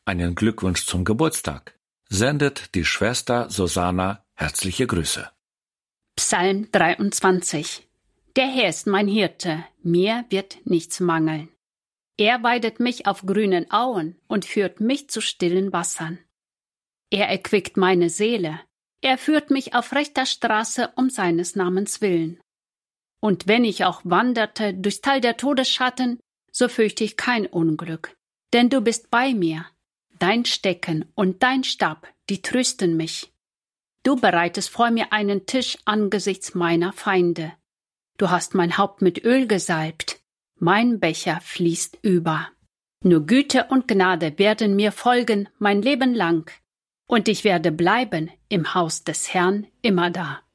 einen Glückwunsch zum Geburtstag, sendet die Schwester Susanna herzliche Grüße. Psalm 23. Der Herr ist mein Hirte, mir wird nichts mangeln. Er weidet mich auf grünen Auen und führt mich zu stillen Wassern. Er erquickt meine Seele, er führt mich auf rechter Straße um seines Namens willen. Und wenn ich auch wanderte durchs Tal der Todesschatten, so fürchte ich kein Unglück, denn du bist bei mir. Dein Stecken und dein Stab, die trösten mich. Du bereitest vor mir einen Tisch angesichts meiner Feinde. Du hast mein Haupt mit Öl gesalbt, mein Becher fließt über. Nur Güte und Gnade werden mir folgen mein Leben lang, und ich werde bleiben im Haus des Herrn immerdar.